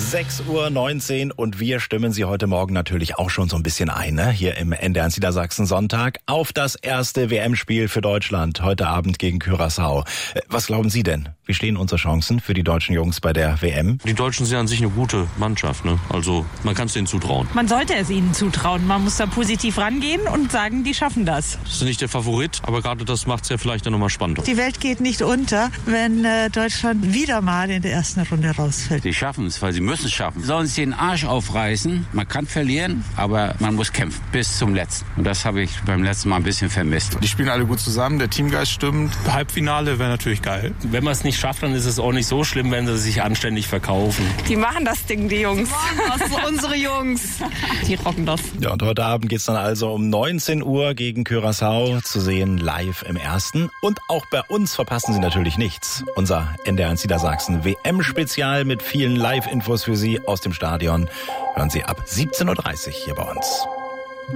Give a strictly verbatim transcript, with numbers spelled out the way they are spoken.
sechs Uhr neunzehn und wir stimmen Sie heute Morgen natürlich auch schon so ein bisschen ein, ne? Hier im N D R eins Niedersachsen Sonntag auf das erste W M-Spiel für Deutschland heute Abend gegen Curaçao. Was glauben Sie denn? Wie stehen unsere Chancen für die deutschen Jungs bei der W M? Die Deutschen sind an sich eine gute Mannschaft, ne? Also man kann es denen zutrauen. Man sollte es ihnen zutrauen. Man muss da positiv rangehen und sagen, die schaffen das. Das ist nicht der Favorit, aber gerade das macht es ja vielleicht dann nochmal spannender. Die Welt geht nicht unter, wenn äh, Deutschland wieder mal in der ersten Runde rausfällt. Die schaffen es, weil sie müssen es schaffen. Sollen sich den Arsch aufreißen. Man kann verlieren, aber man muss kämpfen bis zum Letzten. Und das habe ich beim letzten Mal ein bisschen vermisst. Die spielen alle gut zusammen, der Teamgeist stimmt. Halbfinale wäre natürlich geil. Wenn man es nicht schafft, dann ist es auch nicht so schlimm, wenn sie sich anständig verkaufen. Die machen das Ding, die Jungs. Das sind unsere Jungs. Die rocken das. Ja, und heute Abend geht's dann also um neunzehn Uhr gegen Curaçao zu sehen, live im Ersten. Und auch bei uns verpassen Sie natürlich nichts. Unser N D R eins Niedersachsen W M-Spezial mit vielen Live-Infos für Sie aus dem Stadion hören Sie ab siebzehn Uhr dreißig hier bei uns.